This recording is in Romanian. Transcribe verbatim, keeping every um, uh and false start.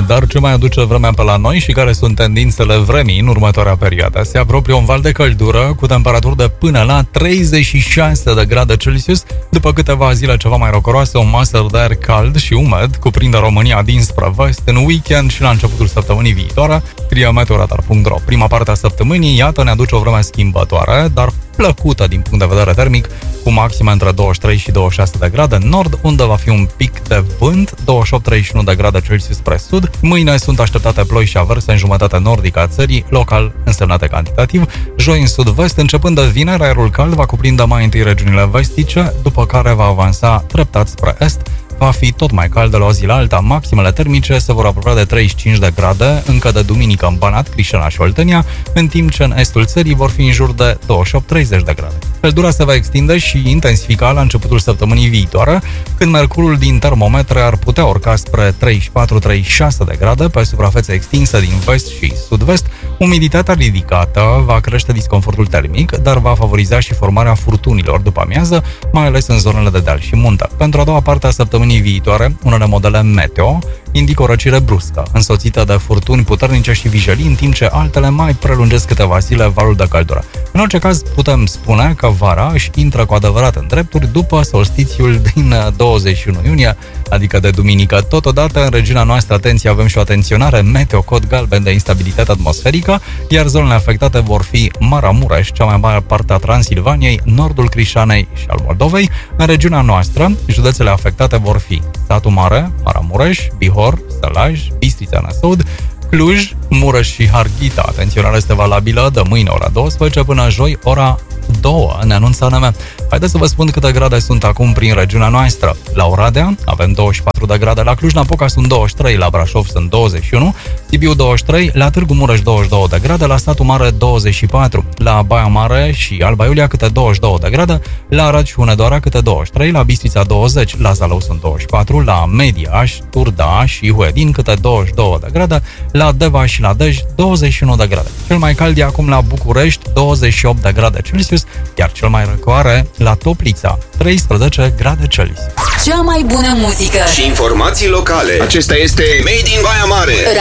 Dar ce mai aduce vremea pe la noi și care sunt tendințele vremii în următoarea perioadă? Se apropie un val de căldură cu temperaturi de până la treizeci și șase de grade Celsius. După câteva zile ceva mai rocoroase, o masă de aer cald și umed cuprinde România dinspre vest în weekend și la începutul săptămânii viitoare, scrie meteoradar punct ro. Prima parte a săptămânii, iată, ne aduce o vreme schimbătoare, dar plăcută din punct de vedere termic, cu maxime între douăzeci și trei și douăzeci și șase de grade în nord, unde va fi un pic de vânt, douăzeci și opt treizeci și unu de grade Celsius spre sud. Mâine sunt așteptate ploi și averse în jumătatea nordică a țării, local însemnate cantitativ. Joi în sud-vest, începând de vineri, aerul cald va cuprinde mai întâi regiunile vestice, după care va avansa treptat spre est. Va fi tot mai cald de la o zi la alta. Maximele termice se vor apropia de treizeci și cinci de grade încă de duminică în Banat, Crișana și Oltenia, în timp ce în estul țării vor fi în jur de douăzeci și opt treizeci de grade. Căldura se va extinde și intensifica la începutul săptămânii viitoare, când mercurul din termometre ar putea urca spre treizeci și patru treizeci și șase de grade pe suprafețe extinse din vest și sud-vest. Umiditatea ridicată va crește disconfortul termic, dar va favoriza și formarea furtunilor după amiază, mai ales în zonele de deal și munte. Pentru a doua parte a săptămânii viitoare, unele modele meteo indică o răcire bruscă, însoțită de furtuni puternice și vijelii, în timp ce altele mai prelungesc câteva zile valul de căldură. În orice caz, putem spune că vara își intră cu adevărat în drepturi după solstițiul din douăzeci și unu iunie, adică de duminică. Totodată, în regiunea noastră, atenție, avem și o atenționare meteo cod galben de instabilitate atmosferică, iar zonele afectate vor fi Maramureș, cea mai mare parte a Transilvaniei, nordul Crișanei și al Moldovei. În regiunea noastră, județele afectate vor fi Satu Mare, Maramureș, Bihor, Sălaj, Bistrița, Năsăud, Cluj, Mureș și Harghita. Atenționarea este valabilă de mâine ora douăsprezece până joi ora doi, ne anunță A N M. Haideți să vă spun câte grade sunt acum prin regiunea noastră. La Oradea avem douăzeci și patru de grade, la Cluj-Napoca sunt douăzeci și trei, la Brașov sunt douăzeci și unu, Sibiu douăzeci și trei, la Târgu Mureș douăzeci și două de grade, la Satu Mare douăzeci și patru, la Baia Mare și Alba Iulia câte douăzeci și două de grade, la Arad și Hunedoara câte douăzeci și trei, la Bistrița douăzeci, la Zalău sunt douăzeci și patru, la Mediaș, Turda și Huedin câte douăzeci și două de grade, la Deva și la Dej douăzeci și unu de grade. Cel mai cald e acum la București, douăzeci și opt de grade Celsius, iar cel mai răcoare la Toplița, treisprezece grade Celsius. Cea mai bună muzică și informații locale. Acesta este Made in Baia Mare.